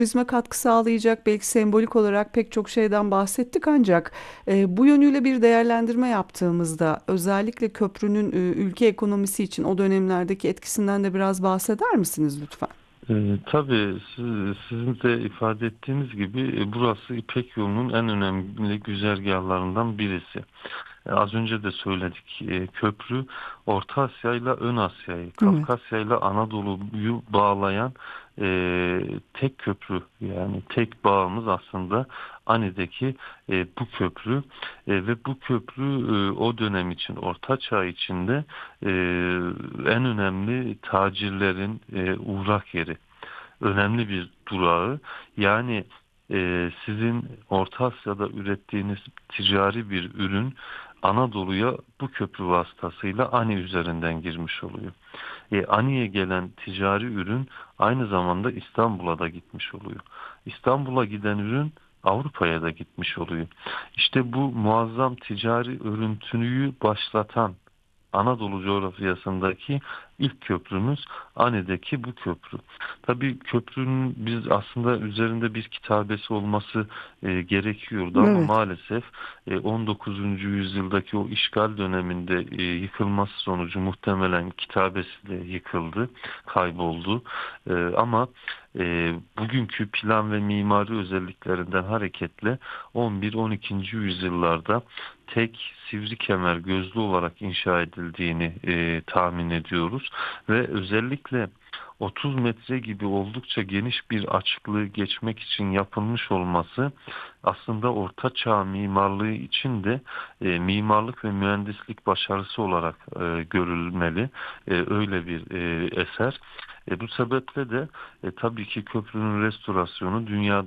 turizme katkı sağlayacak, belki sembolik olarak pek çok şeyden bahsettik, ancak bu yönüyle bir değerlendirme yaptığımızda özellikle köprünün ülke ekonomisi için o dönemlerdeki etkisinden de biraz bahseder misiniz lütfen? Tabii sizin de ifade ettiğiniz gibi burası İpek yolunun en önemli güzergahlarından birisi. Az önce de söyledik. Köprü Orta Asya ile Ön Asya'yı, Evet. Kafkasya ile Anadolu'yu bağlayan tek köprü, yani tek bağımız aslında Ani'deki bu köprü. Ve bu köprü o dönem için, Orta Çağ içinde en önemli tacirlerin uğrak yeri, önemli bir durağı. Yani sizin Orta Asya'da ürettiğiniz ticari bir ürün Anadolu'ya bu köprü vasıtasıyla Ani üzerinden girmiş oluyor. Ani'ye gelen ticari ürün aynı zamanda İstanbul'a da gitmiş oluyor. İstanbul'a giden ürün Avrupa'ya da gitmiş oluyor. İşte bu muazzam ticari örüntüyü başlatan Anadolu coğrafyasındaki ilk köprümüz Ani'deki bu köprü. Tabii köprünün biz aslında üzerinde bir kitabesi olması gerekiyordu ama Evet. maalesef 19. yüzyıldaki o işgal döneminde yıkılması sonucu muhtemelen kitabesi de yıkıldı, kayboldu. Ama bugünkü plan ve mimari özelliklerinden hareketle 11-12. yüzyıllarda tek sivri kemer gözlü olarak inşa edildiğini tahmin ediyoruz ve özellikle 30 metre gibi oldukça geniş bir açıklığı geçmek için yapılmış olması aslında Orta Çağ mimarlığı için de mimarlık ve mühendislik başarısı olarak görülmeli. Öyle bir eser. Bu sebeple de tabii ki köprünün restorasyonu dünyada